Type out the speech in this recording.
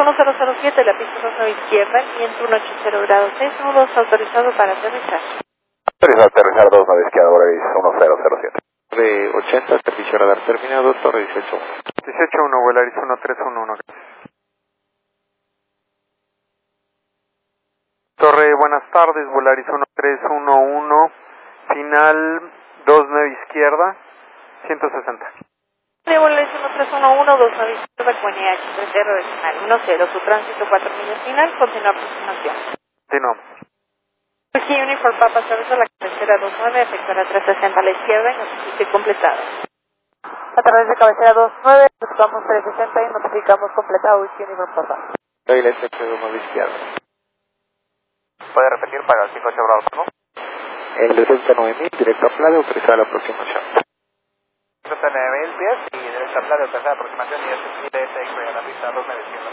1007, la pista 2 izquierda, viento 180 grados 6 nudos, autorizado para aterrizar. Autorizado a aterrizar 2 9 izquierda, Volaris 1007. De 80, servicio radar terminado, torre 18. 18-1, Volaris 1311. Torre, buenas tardes, Volaris 1311, final 29 izquierda, 160. De Volaris 1311, 29 izquierda, con EH, terreno decimal 10, su tránsito 4 millas final, continúa aproximación. Continuamos. Aquí Uniform Papa Service a la cabecera 29, efectuará 360 a la izquierda y notifique completado. A través de cabecera 29, buscamos 360 y notificamos completado Whisky Uniform Papa. Toilette 9 izquierda. ¿Puede repetir para el 58 Bravo, no? El 69.000, directo a Playa, autorizada la aproximación. 69.000 pies y derecha a Playa, tercera aproximación y es IDS a la pista 2 9 izquierda.